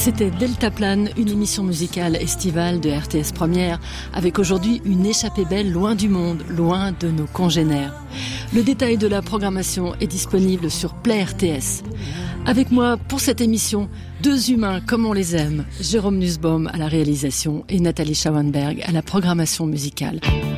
C'était Deltaplane, une émission musicale estivale de RTS Première, avec aujourd'hui une échappée belle loin du monde, loin de nos congénères. Le détail de la programmation est disponible sur Play RTS. Avec moi pour cette émission, deux humains comme on les aime, Jérôme Nussbaum à la réalisation et Nathalie Schauenberg à la programmation musicale.